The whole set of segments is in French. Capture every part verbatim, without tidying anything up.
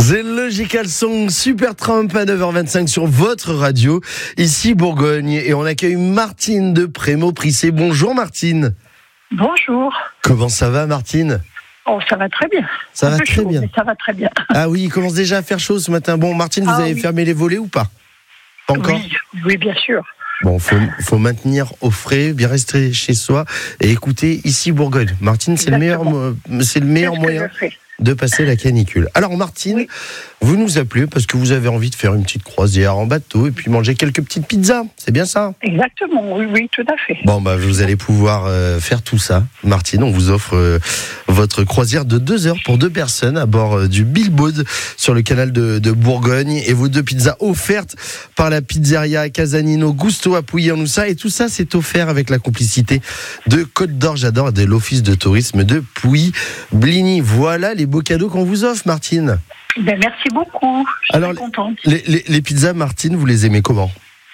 The Logical Song, Super Trump à neuf heures vingt-cinq sur votre radio, ici Bourgogne. Et on accueille Martine de Prémo-Prissé. Bonjour Martine. Bonjour. Comment ça va Martine ? Oh, ça va très bien. Ça Un va peu très chaud, bien. mais ça va très bien. Ah oui, il commence déjà à faire chaud ce matin. Bon Martine, vous Ah avez oui. fermé les volets ou pas ? Pas encore ? Oui, oui, bien sûr. Bon, faut, faut maintenir au frais, bien rester chez soi et écouter ici Bourgogne. Martine, c'est le meilleur, Exactement. mo- c'est le meilleur C'est ce que moyen je fais. de passer la canicule. Alors Martine, Oui. vous nous appelez parce que vous avez envie de faire une petite croisière en bateau et puis manger quelques petites pizzas. C'est bien ça ? Exactement, oui, oui, tout à fait. Bon, bah, vous allez pouvoir euh, faire tout ça. Martine, on vous offre euh, votre croisière de deux heures pour deux personnes à bord euh, du Bilbao sur le canal de, de Bourgogne et vos deux pizzas offertes par la pizzeria Casanino Gusto à Pouilly-en-Oussa. Et tout ça, c'est offert avec la complicité de Côte d'Or, j'adore, et de l'Office de tourisme de Pouilly-Bligny. Voilà les beaux cadeaux qu'on vous offre, Martine. Ben, merci beaucoup. Je suis Alors, très contente. Les, les, les pizzas, Martine, vous les aimez comment ?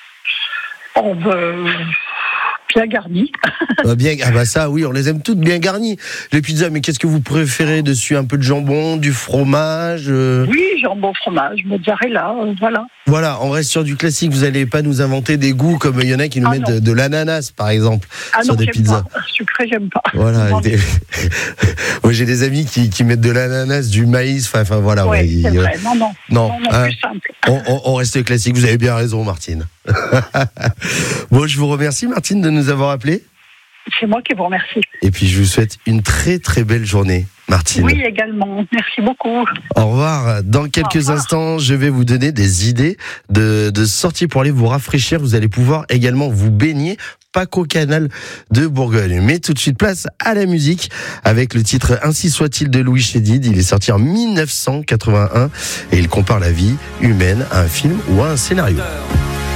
Oh, ben, bien garni. Ah, bien, ah bah ça, oui, on les aime toutes bien garnies. Les pizzas, mais qu'est-ce que vous préférez dessus ? Un peu de jambon, du fromage euh... Oui, jambon, fromage, mozzarella, euh, voilà. Voilà, on reste sur du classique. Vous n'allez pas nous inventer des goûts comme il y en a qui nous Ah, mettent non. de, de l'ananas, par exemple, Ah sur non, des j'aime pizzas. pas. Sucré, j'aime pas. Voilà. Non, des- Moi, j'ai des amis qui, qui mettent de l'ananas, du maïs. Enfin, enfin voilà. ouais, ouais, il- c'est vrai. Non, non. Non, Non, non, hein. plus simple. On, on- on reste classique. Vous avez bien raison, Martine. Bon, je vous remercie, Martine, de nous avoir appelés. C'est moi qui vous remercie. Et puis, je vous souhaite une très, très belle journée, Martine. Oui, également. Merci beaucoup. Au revoir. Dans quelques Au revoir. instants, je vais vous donner des idées de, de sorties pour aller vous rafraîchir. Vous allez pouvoir également vous baigner, pas qu'au canal de Bourgogne. Mais tout de suite, place à la musique avec le titre Ainsi soit-il de Louis Chédid. Il est sorti en mille neuf cent quatre-vingt-un et il compare la vie humaine à un film ou à un scénario.